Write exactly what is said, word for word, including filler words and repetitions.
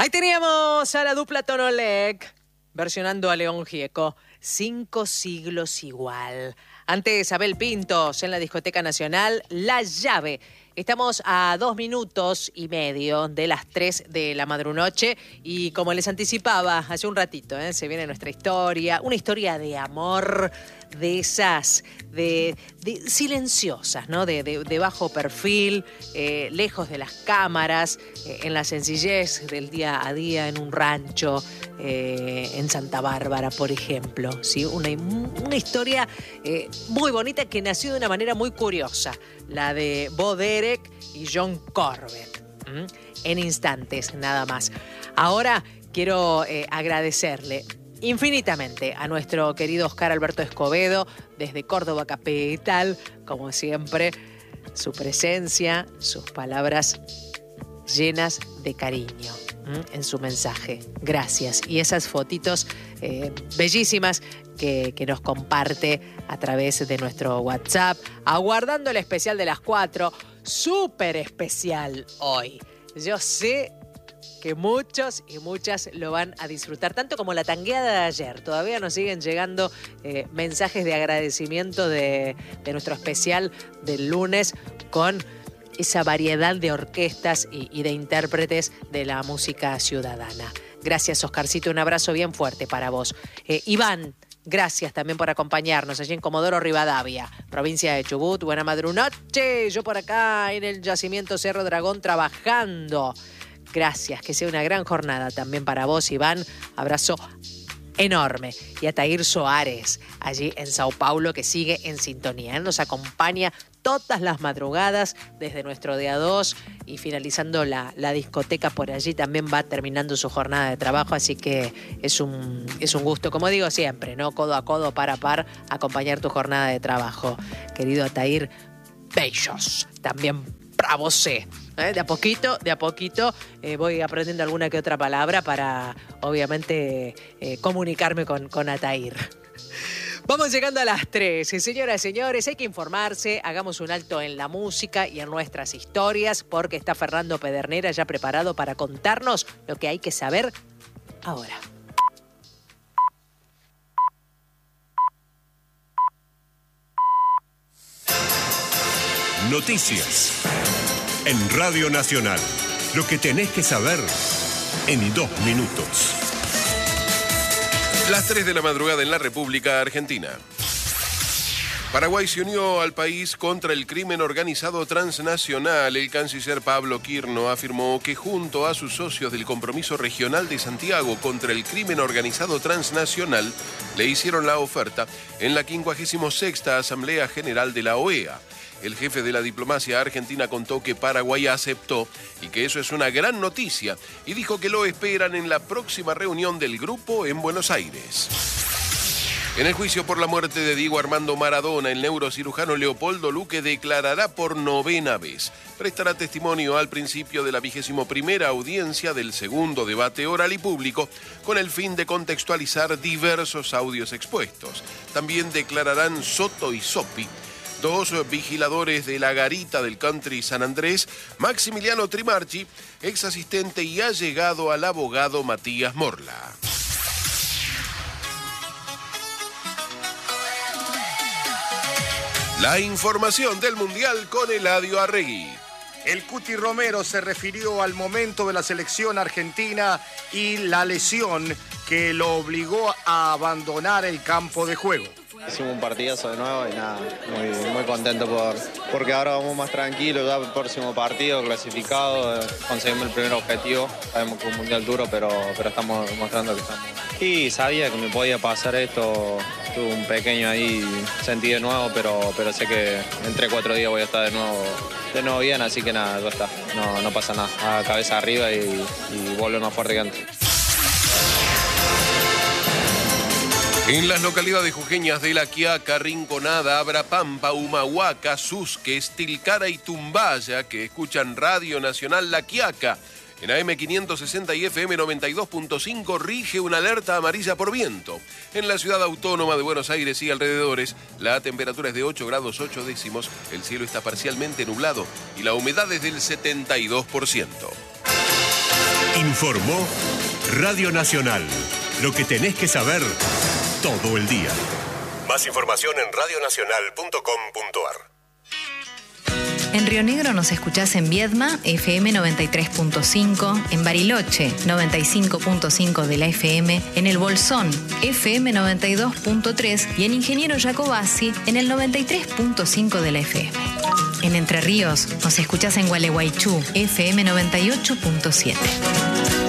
Ahí teníamos a la dupla Tonolec versionando a León Gieco. Cinco siglos igual. Antes Abel Pintos en la Discoteca Nacional, La Llave. Estamos a dos minutos y medio de las tres de la madrunoche y como les anticipaba hace un ratito, ¿eh? se viene nuestra historia, una historia de amor, de esas, de, de silenciosas, ¿no? De, de, de bajo perfil, eh, lejos de las cámaras, eh, en la sencillez del día a día, en un rancho, eh, en Santa Bárbara, por ejemplo, ¿sí? Una, una historia eh, muy bonita que nació de una manera muy curiosa, la de Bo Derek y John Corbett, ¿Mm? en instantes nada más. Ahora quiero eh, agradecerle infinitamente a nuestro querido Oscar Alberto Escobedo desde Córdoba Capital, como siempre, su presencia, sus palabras llenas de cariño en su mensaje. Gracias. Y esas fotitos eh, bellísimas que, que nos comparte a través de nuestro WhatsApp, aguardando el especial de las cuatro. Súper especial hoy. Yo sé que muchos y muchas lo van a disfrutar, tanto como la tangueada de ayer. Todavía nos siguen llegando eh, mensajes de agradecimiento de, de nuestro especial del lunes con esa variedad de orquestas y, y de intérpretes de la música ciudadana. Gracias, Oscarcito, un abrazo bien fuerte para vos. Eh, Iván, gracias también por acompañarnos allí en Comodoro Rivadavia, provincia de Chubut. Buena madrunoche, yo por acá en el yacimiento Cerro Dragón trabajando. Gracias, que sea una gran jornada también para vos, Iván. Abrazo enorme. Y a Tair Soares, allí en Sao Paulo, que sigue en sintonía. Él nos acompaña todas las madrugadas desde nuestro día dos y finalizando la, la discoteca por allí también va terminando su jornada de trabajo, así que es un, es un gusto, como digo siempre, ¿no? Codo a codo, par a par, acompañar tu jornada de trabajo. Querido Atair, bellos, también bravo sé. ¿Eh? De a poquito, de a poquito eh, voy aprendiendo alguna que otra palabra para, obviamente, eh, comunicarme con, con Atair. Vamos llegando a las tres. Señoras y señores, hay que informarse. Hagamos un alto en la música y en nuestras historias porque está Fernando Pedernera ya preparado para contarnos lo que hay que saber ahora. Noticias en Radio Nacional. Lo que tenés que saber en dos minutos. Las tres de la madrugada en la República Argentina. Paraguay se unió al país contra el crimen organizado transnacional. El canciller Pablo Quirno afirmó que junto a sus socios del Compromiso Regional de Santiago contra el crimen organizado transnacional le hicieron la oferta en la quincuagésima sexta Asamblea General de la O E A. El jefe de la diplomacia argentina contó que Paraguay aceptó y que eso es una gran noticia y dijo que lo esperan en la próxima reunión del grupo en Buenos Aires. En el juicio por la muerte de Diego Armando Maradona, el neurocirujano Leopoldo Luque declarará por novena vez. Prestará testimonio al principio de la vigésimo primera audiencia del segundo debate oral y público con el fin de contextualizar diversos audios expuestos. También declararán Soto y Sopi, dos vigiladores de la garita del country San Andrés, Maximiliano Trimarchi, ex asistente y allegado al abogado Matías Morla. La información del Mundial con Eladio Arregui. El Cuti Romero se refirió al momento de la selección argentina y la lesión que lo obligó a abandonar el campo de juego. Hicimos un partidazo de nuevo y nada, muy, muy contento por, porque ahora vamos más tranquilos, ya el próximo partido clasificado, eh, conseguimos el primer objetivo, sabemos que es un mundial duro, pero, pero estamos mostrando que estamos. Y sabía que me podía pasar esto, tuve un pequeño ahí sentido nuevo, pero, pero sé que en tres, cuatro días voy a estar de nuevo, de nuevo bien, así que nada, ya está, no, no pasa nada, a cabeza arriba y, y vuelve más fuerte que antes. En las localidades jujeñas de La Quiaca, Rinconada, Abrapampa, Humahuaca, Susques, Tilcara y Tumbaya, que escuchan Radio Nacional La Quiaca, en A M quinientos sesenta y F M noventa y dos punto cinco rige una alerta amarilla por viento. En la ciudad autónoma de Buenos Aires y alrededores, la temperatura es de ocho grados ocho décimos, el cielo está parcialmente nublado y la humedad es del setenta y dos por ciento. Informó Radio Nacional. Lo que tenés que saber todo el día. Más información en radio nacional punto com punto a r. En Río Negro nos escuchás en Viedma, F M noventa y tres punto cinco, en Bariloche, noventa y cinco punto cinco de la F M, en El Bolsón, F M noventa y dos punto tres y en Ingeniero Jacobasi, en el noventa y tres punto cinco de la F M. En Entre Ríos nos escuchás en Gualeguaychú, F M noventa y ocho punto siete.